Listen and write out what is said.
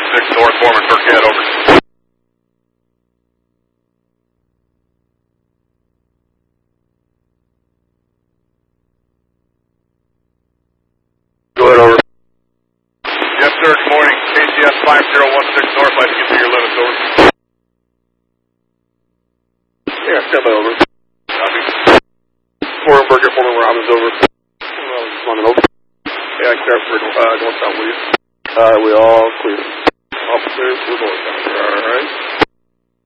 5016 North, Foreman Burkhead, over. Go ahead, over. Yes, sir, good morning. KCS 5016 North, like to get to your limits, over. Yeah, stand by, over. Copy. Foreman Burkhead, Foreman Robbins, over. Running over. Yeah, I can start for northbound with you. We all clear. Officers, we're northbound. All right.